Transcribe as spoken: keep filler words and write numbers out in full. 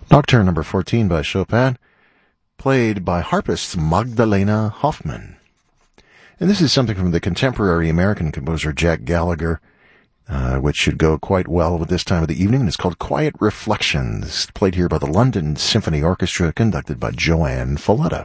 Nocturne number fourteen by Chopin, played by harpist Magdalena Hoffman. And this is something from the contemporary American composer Jack Gallagher, uh, which should go quite well with this time of the evening. It's called Quiet Reflections, played here by the London Symphony Orchestra, conducted by Joanne Falletta.